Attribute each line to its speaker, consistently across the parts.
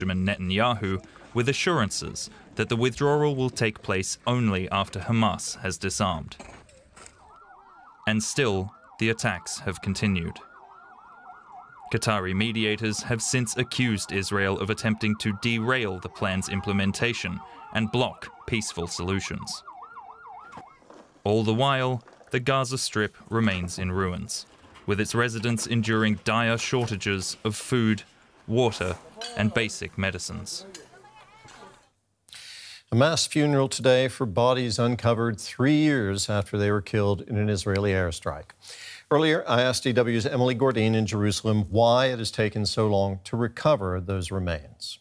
Speaker 1: Netanyahu with assurances that the withdrawal will take place only after Hamas has disarmed. And still, the attacks have continued. Qatari mediators have since accused Israel of attempting to derail the plan's implementation and block peaceful solutions. All the while, the Gaza Strip remains in ruins, with its residents enduring dire shortages of food, water, and basic medicines.
Speaker 2: A mass funeral today for bodies uncovered 3 years after they were killed in an Israeli airstrike. Earlier, I asked DW's Emily Gordine in Jerusalem why it has taken so long to recover those remains.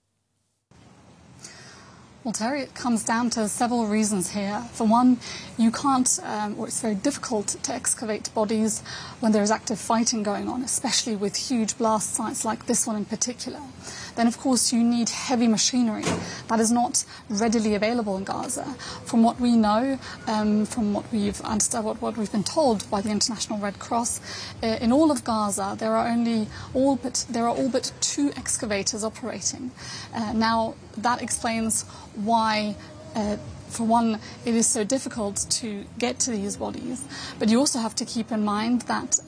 Speaker 3: Well, Terry, it comes down to several reasons here. For one, you can't, or it's very difficult to excavate bodies when there is active fighting going on, especially with huge blast sites like this one in particular. Then, of course, you need heavy machinery that is not readily available in Gaza. From what we know, from what we've understood, what we've been told by the International Red Cross, in all of Gaza there are all but 2 excavators operating. Now, that explains why, for one, it is so difficult to get to these bodies. But you also have to keep in mind that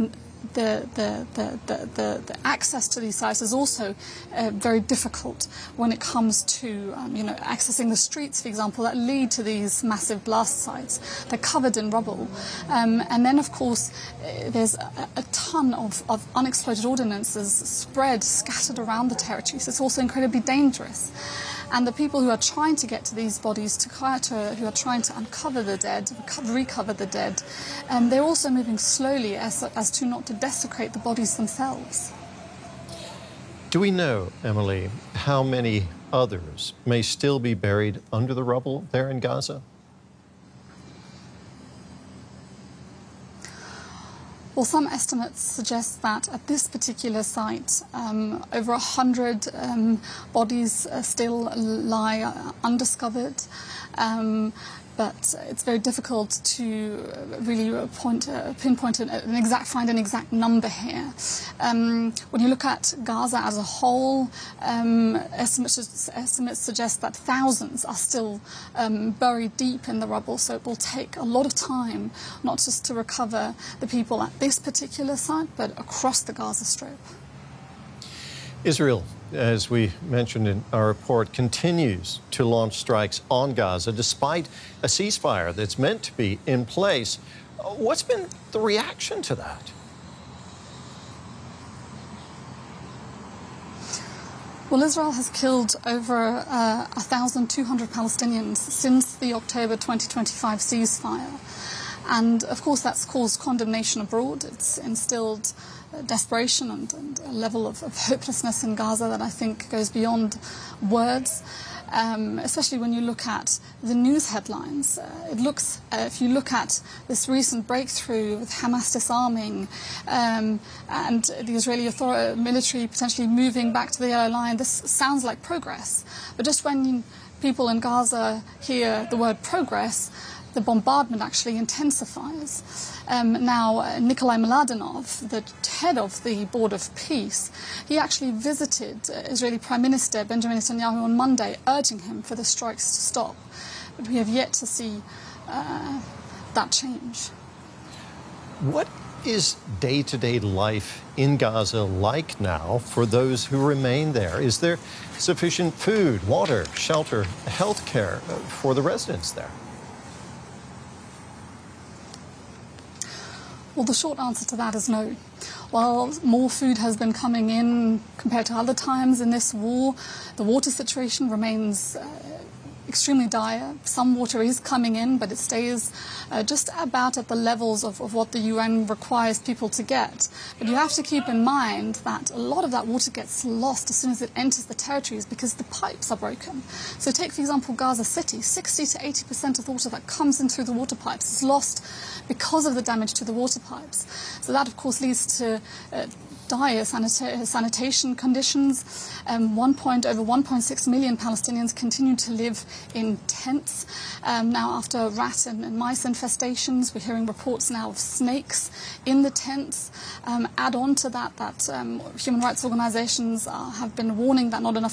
Speaker 3: the access to these sites is also very difficult when it comes to accessing the streets, for example, that lead to these massive blast sites. They're covered in rubble, and then of course there's a ton of unexploded ordnances scattered around the territory, so it's also incredibly dangerous. And the people who are trying to get to these bodies, who are trying to uncover the dead, recover the dead, they're also moving slowly as to not to desecrate the bodies themselves.
Speaker 2: Do we know, Emily, how many others may still be buried under the rubble there in Gaza?
Speaker 3: Well, some estimates suggest that at this particular site, over 100 bodies still lie undiscovered. But it's very difficult to really pinpoint find an exact number here. When you look at Gaza as a whole, estimates suggest that thousands are still buried deep in the rubble, so it will take a lot of time, not just to recover the people at this particular site, but across the Gaza Strip.
Speaker 2: Israel, as we mentioned in our report, continues to launch strikes on Gaza despite a ceasefire that's meant to be in place. What's been the reaction to that?
Speaker 3: Well, Israel has killed over 1,200 Palestinians since the October 2025 ceasefire. And, of course, that's caused condemnation abroad. It's instilled desperation and a level of hopelessness in Gaza that I think goes beyond words, especially when you look at the news headlines. If you look at this recent breakthrough with Hamas disarming and the Israeli military potentially moving back to the yellow line, this sounds like progress. But just when people in Gaza hear the word progress, the bombardment actually intensifies. Now, Nikolai Mladenov, the head of the Board of Peace, he actually visited Israeli Prime Minister Benjamin Netanyahu on Monday, urging him for the strikes to stop. But we have yet to see that change.
Speaker 2: What is day-to-day life in Gaza like now for those who remain there? Is there sufficient food, water, shelter, health care for the residents there?
Speaker 3: Well, the short answer to that is no. While more food has been coming in compared to other times in this war, the water situation remains extremely dire. Some water is coming in, but it stays just about at the levels of what the UN requires people to get. But you have to keep in mind that a lot of that water gets lost as soon as it enters the territories because the pipes are broken. So take, for example, Gaza City. 60 to 80% of the water that comes in through the water pipes is lost because of the damage to the water pipes. So that, of course, leads to dire sanitation conditions. Over 1.6 million Palestinians continue to live in tents. Now, after rat and mice infestations, we're hearing reports now of snakes in the tents. Add on to that human rights organizations have been warning that not enough